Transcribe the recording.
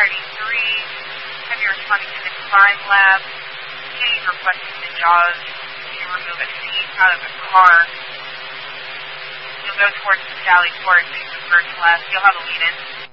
Priority 3, have you responding to the crime lab, Kitty requesting the JAWS to remove a seat out of the car. You'll go towards the Sally Court, take the first left. You'll have a lead-in.